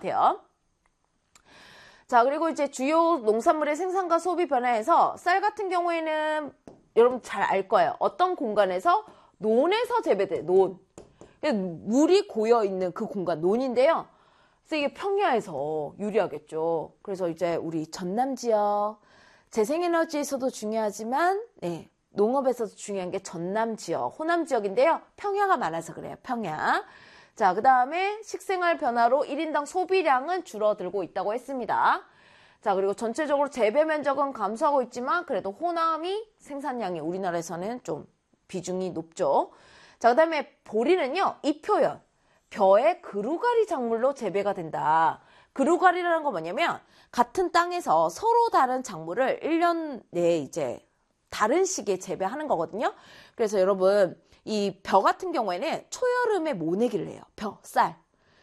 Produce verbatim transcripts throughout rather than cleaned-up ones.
같아요. 자, 그리고 이제 주요 농산물의 생산과 소비 변화에서 쌀 같은 경우에는 여러분 잘 알 거예요. 어떤 공간에서 논에서 재배돼, 논. 물이 고여 있는 그 공간, 논인데요. 그래서 이게 평야에서 유리하겠죠. 그래서 이제 우리 전남 지역, 재생에너지에서도 중요하지만, 네, 농업에서도 중요한 게 전남 지역, 호남 지역인데요. 평야가 많아서 그래요, 평야. 자, 그 다음에 식생활 변화로 일 인당 소비량은 줄어들고 있다고 했습니다. 자, 그리고 전체적으로 재배 면적은 감소하고 있지만 그래도 호남이 생산량이 우리나라에서는 좀 비중이 높죠. 자, 그 다음에 보리는요, 잎표현, 벼의 그루가리 작물로 재배가 된다. 그루가리라는 건 뭐냐면 같은 땅에서 서로 다른 작물을 일 년 내에 이제 다른 시기에 재배하는 거거든요. 그래서 여러분, 이 벼 같은 경우에는 초여름에 모내기를 해요. 벼, 쌀.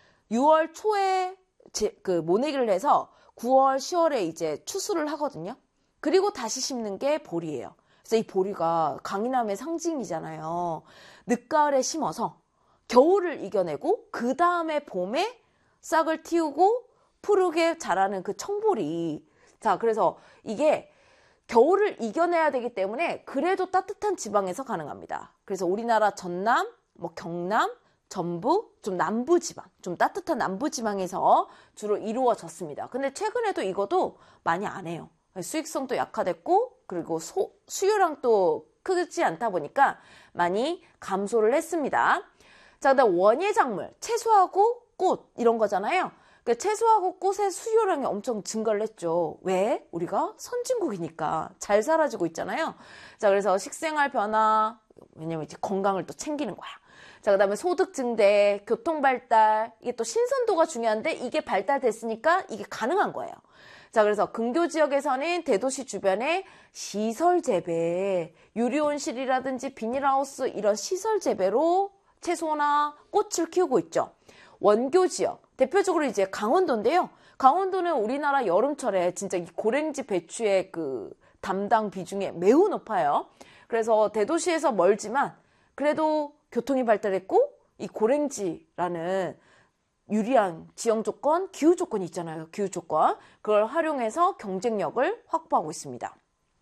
유월 초에 제, 그 모내기를 해서 구월, 시월에 이제 추수를 하거든요. 그리고 다시 심는 게 보리예요. 그래서 이 보리가 강인함의 상징이잖아요. 늦가을에 심어서 겨울을 이겨내고 그 다음에 봄에 싹을 틔우고 푸르게 자라는 그 청보리. 자, 그래서 이게 겨울을 이겨내야 되기 때문에 그래도 따뜻한 지방에서 가능합니다. 그래서 우리나라 전남, 뭐 경남, 전북, 좀 남부지방, 좀 따뜻한 남부지방에서 주로 이루어졌습니다. 근데 최근에도 이것도 많이 안 해요. 수익성도 약화됐고 그리고 소, 수요량도 크지 않다 보니까 많이 감소를 했습니다. 자, 그다음 원예 작물, 채소하고 꽃 이런 거잖아요. 그 채소하고 꽃의 수요량이 엄청 증가를 했죠. 왜? 우리가 선진국이니까 잘 사라지고 있잖아요. 자, 그래서 식생활 변화, 왜냐면 이제 건강을 또 챙기는 거야. 자, 그 다음에 소득 증대, 교통 발달, 이게 또 신선도가 중요한데 이게 발달됐으니까 이게 가능한 거예요. 자, 그래서 근교 지역에서는 대도시 주변에 시설 재배, 유리온실이라든지 비닐하우스 이런 시설 재배로 채소나 꽃을 키우고 있죠. 원교 지역, 대표적으로 이제 강원도인데요. 강원도는 우리나라 여름철에 진짜 이 고랭지 배추의 그 담당 비중이 매우 높아요. 그래서 대도시에서 멀지만 그래도 교통이 발달했고 이 고랭지라는 유리한 지형 조건, 기후 조건이 있잖아요. 기후 조건. 그걸 활용해서 경쟁력을 확보하고 있습니다.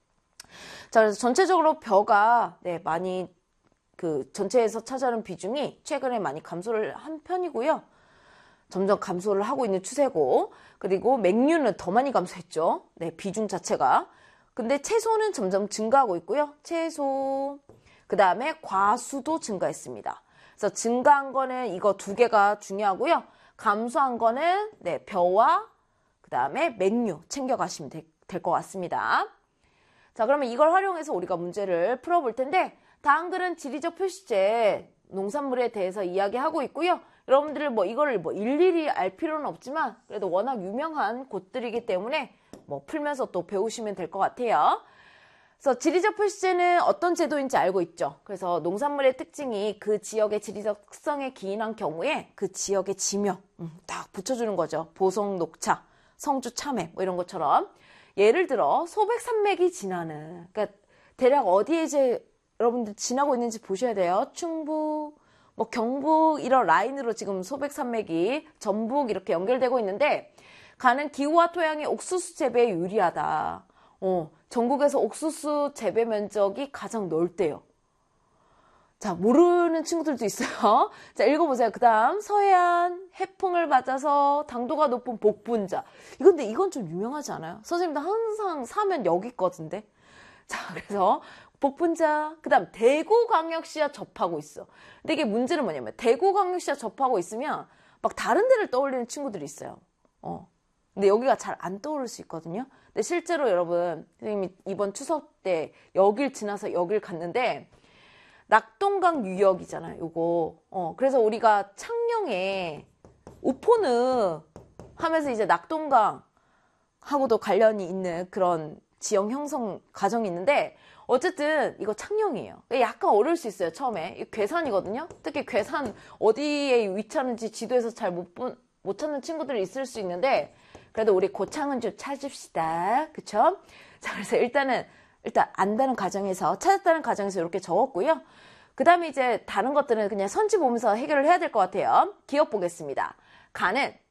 자, 그래서 전체적으로 벼가 네, 많이 그 전체에서 차지하는 비중이 최근에 많이 감소를 한 편이고요. 점점 감소를 하고 있는 추세고, 그리고 맹류는 더 많이 감소했죠. 네, 비중 자체가. 근데 채소는 점점 증가하고 있고요. 채소, 그 다음에 과수도 증가했습니다. 그래서 증가한 거는 이거 두 개가 중요하고요. 감소한 거는 네, 벼와 그 다음에 맹류 챙겨가시면 될 것 같습니다. 자, 그러면 이걸 활용해서 우리가 문제를 풀어볼 텐데, 다음 글은 지리적 표시제 농산물에 대해서 이야기하고 있고요. 여러분들은 뭐 이거를 뭐 일일이 알 필요는 없지만 그래도 워낙 유명한 곳들이기 때문에 뭐 풀면서 또 배우시면 될 것 같아요. 그래서 지리적 표시제는 어떤 제도인지 알고 있죠. 그래서 농산물의 특징이 그 지역의 지리적 특성에 기인한 경우에 그 지역의 지명 음, 딱 붙여주는 거죠. 보성, 녹차, 성주, 참외 뭐 이런 것처럼. 예를 들어 소백산맥이 지나는, 그러니까 대략 어디에 이제 여러분들 지나고 있는지 보셔야 돼요. 충북, 뭐 경북 이런 라인으로 지금 소백산맥이 전북 이렇게 연결되고 있는데, 가는 기후와 토양이 옥수수 재배에 유리하다. 어, 전국에서 옥수수 재배 면적이 가장 넓대요. 자, 모르는 친구들도 있어요. 자, 읽어보세요. 그 다음 서해안 해풍을 맞아서 당도가 높은 복분자. 이건 근데 이건 좀 유명하지 않아요? 선생님도 항상 사면 여기 거던데. 자, 그래서 복분자, 그 다음 대구광역시와 접하고 있어. 근데 이게 문제는 뭐냐면 대구광역시와 접하고 있으면 막 다른 데를 떠올리는 친구들이 있어요. 어. 근데 여기가 잘 안 떠오를 수 있거든요. 근데 실제로 여러분, 선생님이 이번 추석 때 여길 지나서 여길 갔는데 낙동강 유역이잖아요, 요거. 어, 그래서 우리가 창녕에 우포늪 하면서 이제 낙동강 하고도 관련이 있는 그런 지형 형성 과정이 있는데, 어쨌든 이거 창녕이에요. 약간 어려울 수 있어요, 처음에. 괴산이거든요. 특히 괴산 어디에 위치하는지 지도에서 잘 못 못 찾는 친구들이 있을 수 있는데, 그래도 우리 고창은 좀 찾읍시다. 그쵸? 자, 그래서 일단은 일단 안다는 가정에서, 찾았다는 가정에서 이렇게 적었고요. 그 다음에 이제 다른 것들은 그냥 선지 보면서 해결을 해야 될 것 같아요. 기억 보겠습니다. 가는